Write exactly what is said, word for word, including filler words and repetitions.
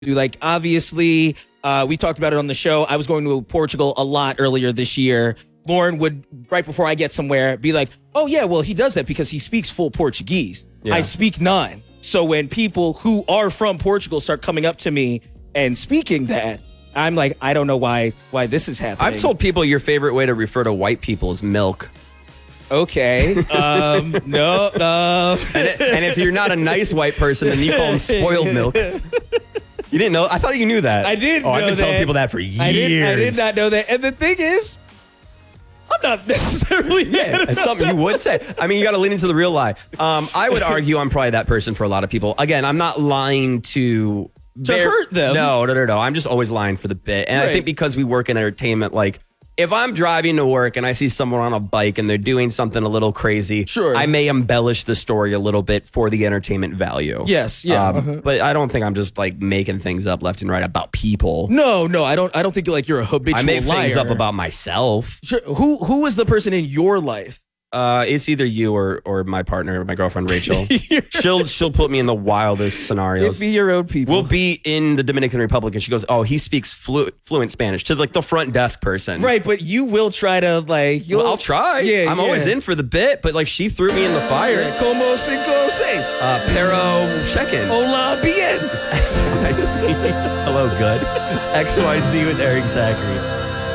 Like, obviously, uh, we talked about it on the show. I was going to Portugal a lot earlier this year. Lauren would, right before I get somewhere, be like, oh, yeah, well, he does that because he speaks full Portuguese. Yeah. I speak none. So when people who are from Portugal start coming up to me and speaking that, I'm like, I don't know why why this is happening. I've told people your favorite way to refer to white people is milk. Okay. Um, no. Uh. And, it, and if you're not a nice white person, then you call them spoiled milk. You didn't know? I thought you knew that. I did. Oh, know I've been that. telling people that for years. I did, I did not know that. And the thing is, I'm not necessarily yeah, it's something you would say. I mean, you got to lean into the real lie. Um, I would argue I'm probably that person for a lot of people. Again, I'm not lying to to bear, hurt them. No, no, no, no. I'm just always lying for the bit. And right. I think because we work in entertainment, like, if I'm driving to work and I see someone on a bike and they're doing something a little crazy, sure. I may embellish the story a little bit for the entertainment value. Yes, yeah. Um, uh-huh. But I don't think I'm just like making things up left and right about people. No, no, I don't. I don't think like you're a habitual I make liar. things up about myself. Sure. Who who was the person in your life? Uh, it's either you or or my partner, my girlfriend Rachel. she'll she'll put me in the wildest scenarios. It'd be your own people. We'll be in the Dominican Republic, and she goes, "Oh, he speaks flu- fluent Spanish," to like the front desk person. Right, but you will try to like. You'll, well, I'll try. Yeah, I'm yeah. always in for the bit, but like she threw me in the fire. Como cinco seis. Uh, pero check-in. Hola bien. It's X Y Z. Hello, good. It's X Y Z with Eric Zachary.